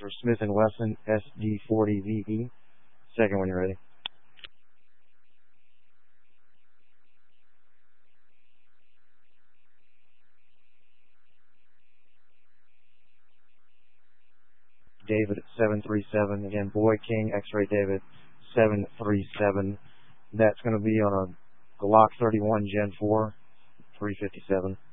for Smith & Wesson SD40VE. Second when you're ready. David 737. Again, Boy King X-Ray David 737. That's going to be on a Glock 31 Gen 4 357.